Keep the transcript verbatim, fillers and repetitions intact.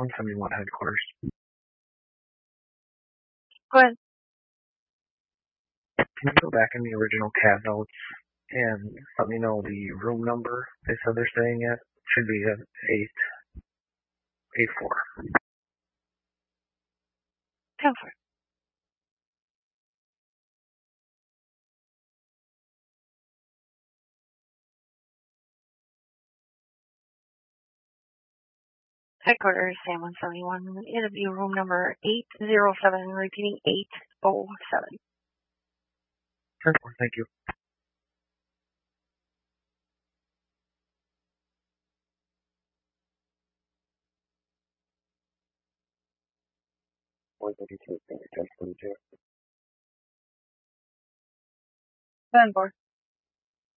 one seventy-one headquarters. Go ahead. Can you go back in the original C A D notes and let me know the room number they said they're staying at? Should be at eight, eight four. ten four. Headquarters, Sam one seventy-one. Interview room number eight zero seven, repeating eight oh seven. ten four, thank you. one thirty-two, ten forty-two. ten four.